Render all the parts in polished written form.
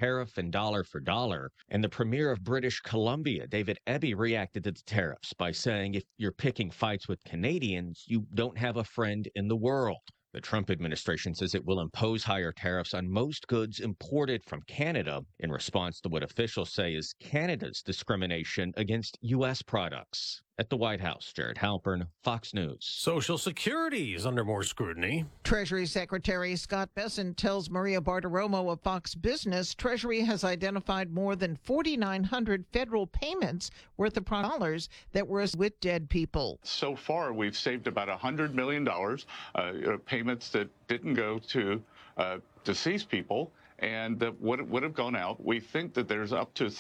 tariff and dollar for dollar. And the premier of British Columbia, David Eby, reacted to the tariffs by saying if you're picking fights with Canadians, you don't have a friend in the world. The Trump administration says it will impose higher tariffs on most goods imported from Canada in response to what officials say is Canada's discrimination against U.S. products. At the White House, Jared Halpern, Fox News. Social Security is under more scrutiny. Treasury Secretary Scott Bessent tells Maria Bartiromo of Fox Business Treasury has identified more than 4,900 federal payments worth of dollars that were with dead people. So far, we've saved about $100 million, payments that didn't go to deceased people and that would have gone out. We think that there's up to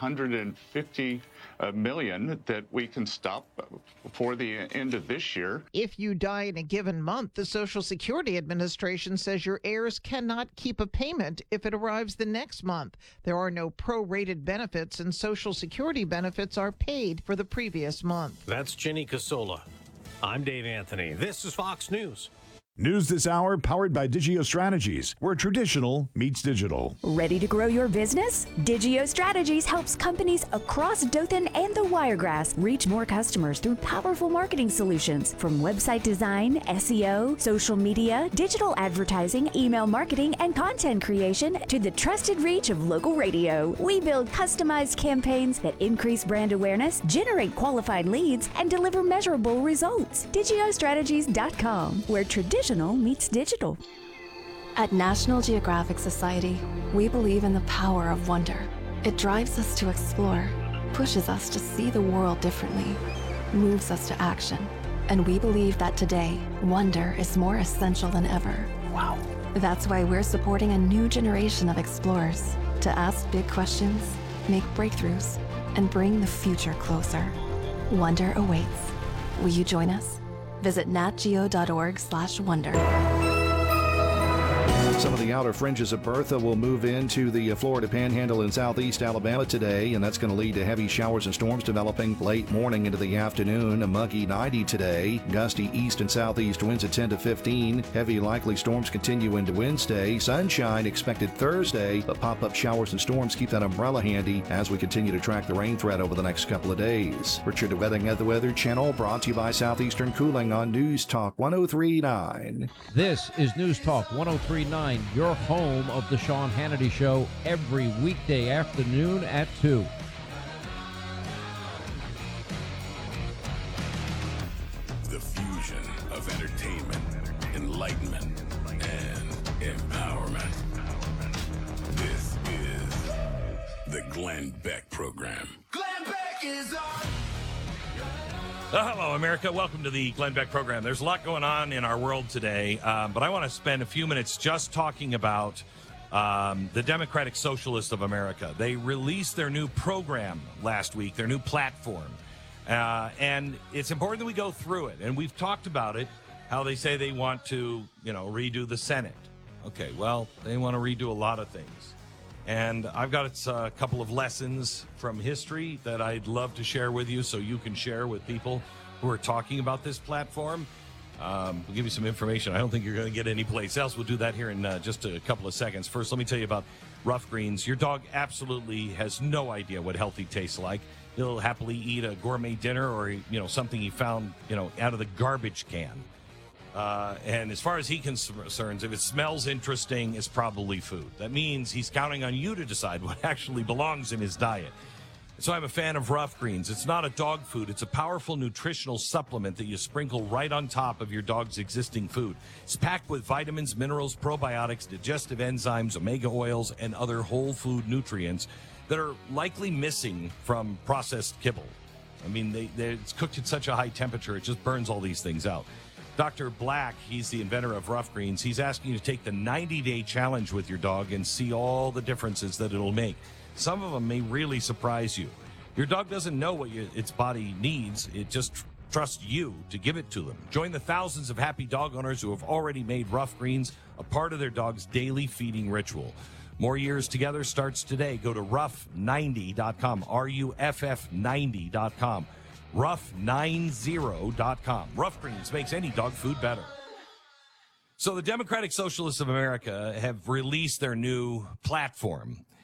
$350 million that we can stop before the end of this year. If you die in a given month, the Social Security Administration says your heirs cannot keep a payment if it arrives the next month. There are no prorated benefits, and Social Security benefits are paid for the previous month. That's Jenny Casola. I'm Dave Anthony. This is Fox News. News this hour powered by Digio Strategies, where traditional meets digital. Ready to grow your business? Digio Strategies helps companies across Dothan and the Wiregrass reach more customers through powerful marketing solutions, from website design, SEO, social media, digital advertising, email marketing, and content creation to the trusted reach of local radio. We build customized campaigns that increase brand awareness, generate qualified leads, and deliver measurable results. DigioStrategies.com, where traditional meets digital. At National Geographic Society, we believe in the power of wonder. It drives us to explore, pushes us to see the world differently, moves us to action. And we believe that today, wonder is more essential than ever. Wow. That's why we're supporting a new generation of explorers to ask big questions, make breakthroughs, and bring the future closer. Wonder awaits. Will you join us? Visit natgeo.org/wonder. Some of the outer fringes of Bertha will move into the Florida Panhandle in southeast Alabama today, and that's going to lead to heavy showers and storms developing late morning into the afternoon. A muggy 90 today. Gusty east and southeast winds at 10 to 15. Heavy likely storms continue into Wednesday. Sunshine expected Thursday, but pop-up showers and storms keep that umbrella handy as we continue to track the rain threat over the next couple of days. Richard Wedding at the Weather Channel, brought to you by Southeastern Cooling on News Talk 103.9. This is News Talk 103.9. Your home of the Sean Hannity Show every weekday afternoon at 2. The fusion of entertainment, enlightenment, and empowerment. This is the Glenn Beck Program. Glenn Beck is on. Hello, America. Welcome to the Glenn Beck Program. There's a lot going on in our world today, but I want to spend a few minutes just talking about the Democratic Socialists of America. They released their new program last week, their new platform, and it's important that we go through it. And we've talked about it, how they say they want to, redo the Senate. Okay, well, they want to redo a lot of things. And I've got a couple of lessons from history that I'd love to share with you so you can share with people who are talking about this platform. We'll give you some information I don't think you're going to get anyplace else. We'll do that here in just a couple of seconds. First, let me tell you about Rough Greens. Your dog absolutely has no idea what healthy tastes like. He'll happily eat a gourmet dinner or, something he found, out of the garbage can. And as far as he's concerned, if it smells interesting, it's probably food. That means he's counting on you to decide what actually belongs in his diet. So I'm a fan of Rough Greens. It's not a dog food. It's a powerful nutritional supplement that you sprinkle right on top of your dog's existing food. It's packed with vitamins, minerals, probiotics, digestive enzymes, omega oils, and other whole food nutrients that are likely missing from processed kibble. I mean, it's cooked at such a high temperature, it just burns all these things out. Dr. Black, he's the inventor of Rough Greens. He's asking you to take the 90-day challenge with your dog and see all the differences that it'll make. Some of them may really surprise you. Your dog doesn't know what its body needs. It just trusts you to give it to them. Join the thousands of happy dog owners who have already made Rough Greens a part of their dog's daily feeding ritual. More Years Together starts today. Go to ruff90.com, ruff90.com. Ruff90.com. Rough Greens makes any dog food better. So the Democratic Socialists of America have released their new platform.